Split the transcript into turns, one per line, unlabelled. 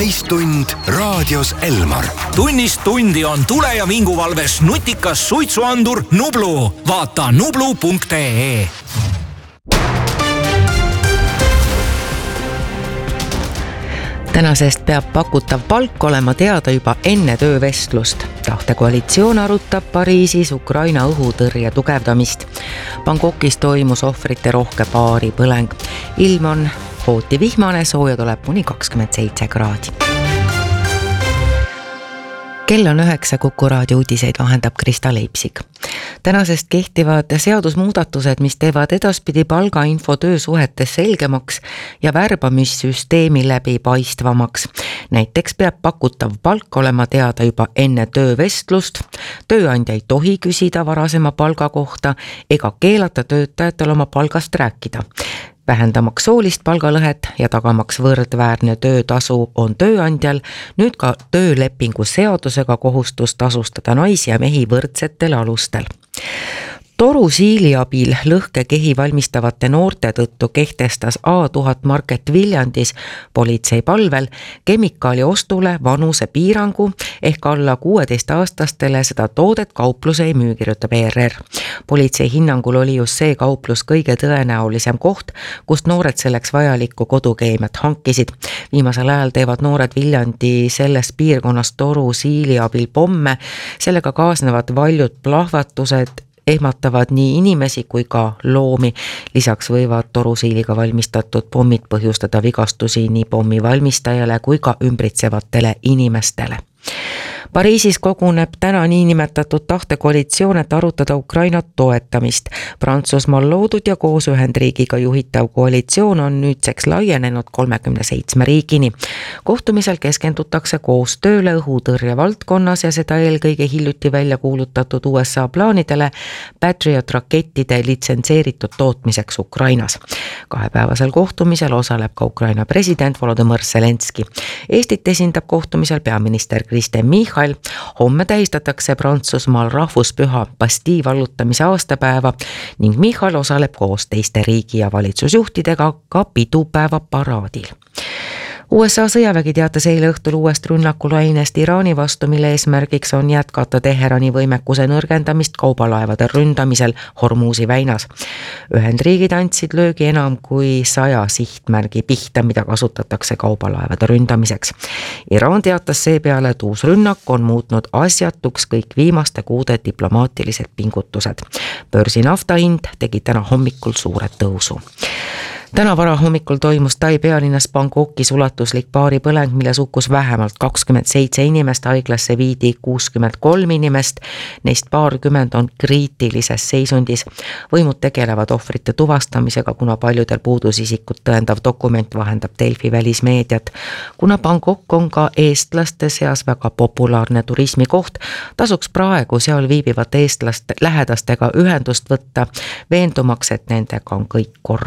täistund raadios Elmar.
Tunnist tundi on tule- ja vinguvalves nutikas suitsuandur Nublu. Vaata nublu.ee.
Tänasest peab pakutav palk olema teada juba enne töövestlust. Tahtekoalitsioon arutab Pariisis Ukraina õhutõrje tugevdamist. Bangkokis toimus ohvrite rohke baari põleng. Ilm on hooti vihmane, sooja tuleb kuni 27 kraadi. Kell on 9, Kuku raadio uudiseid vahendab Krista Leipsik. Tänasest kehtivad seadusmuudatused, mis teevad edaspidi palgainfo töösuhetes selgemaks ja värbamissüsteemi läbipaistvamaks. Näiteks peab pakutav palk olema teada juba enne töövestlust, tööandja ei tohi küsida varasema palga kohta ega keelata töötajatel oma palgast rääkida. Vähendamaks soolist palgalõhet ja tagamaks võrdväärne töötasu on tööandjal nüüd ka töölepingu seadusega kohustus tasustada naisi ja mehi võrdsetel alustel. Torusiili abil lõhkekehi valmistavate noorte tõttu kehtestas A1000 Market Viljandis politsei palvel kemikaali ostule vanuse piirangu ehk alla 16-aastastele seda toodet kauplus ei müü, kirjutab ERR. Politsei hinnangul oli just see kauplus kõige tõenäolisem koht, kust noored selleks vajalikku kodukeemiat hankisid. Viimasel ajal teevad noored Viljandi selles piirkonnas torusiili abil pomme, sellega kaasnevad valjud plahvatused, ehmatavad nii inimesi kui ka loomi. Lisaks võivad torusiiliga valmistatud pommid põhjustada vigastusi nii pommi valmistajale kui ka ümbritsevatele inimestele. Pariisis koguneb täna niinimetatud tahtekoalitsioon, et arutada Ukraina toetamist. Prantsusmaal loodud ja koos Ühendriigiga juhitav koalitsioon on nüüdseks laienenud 37 riigini. Kohtumisel keskendutakse koostööle õhutõrje valdkonnas ja seda eelkõige hiljuti välja kuulutatud USA plaanidele Patriot rakettide litsentseeritud tootmiseks Ukrainas. 2-päevasel kohtumisel osaleb ka Ukraina president Volodõmõr Zelenski. Eestit esindab kohtumisel peaminister Kristen Michal. Homme tähistatakse Prantsusmaal rahvuspüha Bastille vallutamise aastapäeva ning Michal osaleb koos teiste riigi- ja valitsusjuhtidega ka pidupäeva paraadil. USA sõjavägi teatas eile õhtul uuest rünnakulainest Iraani vastu, mille eesmärgiks on jätkata Teherani võimekuse nõrgendamist kaubalaevade ründamisel Hormuzi väinas. Ühendriigid andsid löögi enam kui 100 sihtmärgi pihta, mida kasutatakse kaubalaevade ründamiseks. Iraan teatas seepeale, et uus rünnak on muutnud asjatuks kõik viimaste kuude diplomaatilised pingutused. Börsi naftahind tegi täna hommikul suure tõusu. Täna varahommikul toimus Tai pealinnas Bangkokis ulatuslik baaripõleng, milles hukkus vähemalt 27 inimest, haiglasse viidi 63 inimest, neist paarkümmend on kriitilises seisundis. Võimud tegelevad ohvrite tuvastamisega, kuna paljudel puudus isikut tõendav dokument, vahendab Delfi välismeediat. Kuna Bangkok on ka eestlaste seas väga populaarne turismikoht, tasuks praegu seal viibivate eestlaste lähedastega ühendust võtta, veendumaks, et nendega on kõik korras.